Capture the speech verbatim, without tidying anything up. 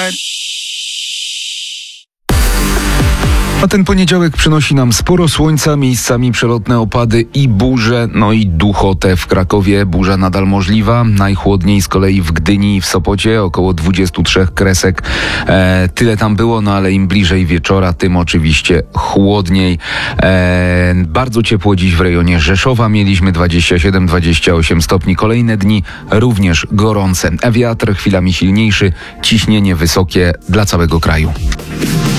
A ten poniedziałek przynosi nam sporo słońca, miejscami przelotne opady i burze, no i duchotę w Krakowie. Burza nadal możliwa, najchłodniej z kolei w Gdyni i w Sopocie, około dwadzieścia trzy kresek. E, tyle tam było, no ale im bliżej wieczora, tym oczywiście chłodniej. E, bardzo ciepło dziś w rejonie Rzeszowa, mieliśmy dwadzieścia siedem dwadzieścia osiem stopni. Kolejne dni również gorące. Wiatr chwilami silniejszy, ciśnienie wysokie dla całego kraju.